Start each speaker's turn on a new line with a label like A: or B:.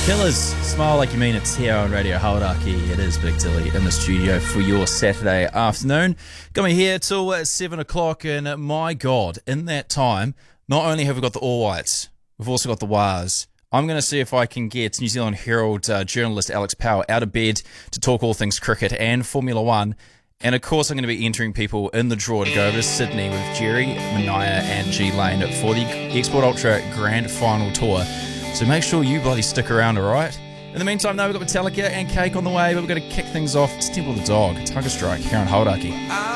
A: Killers, smile like you mean it's here on Radio Hauraki. It is Big Tilly in the studio for your Saturday afternoon. Got me here till 7 o'clock, and my God, in that time, not only have we got the All Whites, we've also got the Wars. I'm going to see if I can get New Zealand Herald journalist Alex Power out of bed to talk all things cricket and Formula One. And of course, I'm going to be entering people in the draw to go over to Sydney with Jerry, Manaya and G Lane for the Export Ultra Grand Final Tour. So make sure you bloody stick around, alright? In the meantime, though, we've got Metallica and Cake on the way, but we're going to kick things off. It's Temple of the Dog. It's Hunger Strike here on Hauraki.